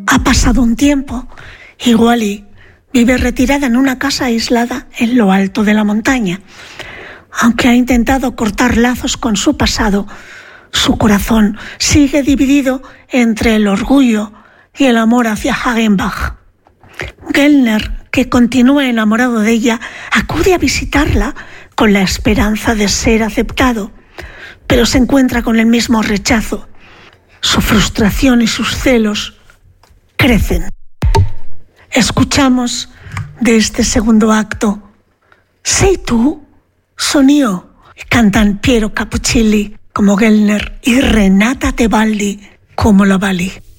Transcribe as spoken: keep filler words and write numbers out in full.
Ha pasado un tiempo y Wally vive retirada en una casa aislada en lo alto de la montaña. Aunque ha intentado cortar lazos con su pasado, su corazón sigue dividido entre el orgullo y el amor hacia Hagenbach. Gellner, que continúa enamorado de ella, acude a visitarla con la esperanza de ser aceptado, pero se encuentra con el mismo rechazo. Su frustración y sus celos crecen. Escuchamos de este segundo acto Sei tú, son io, cantan Piero Cappuccilli como Gellner y Renata Tebaldi como la Bali.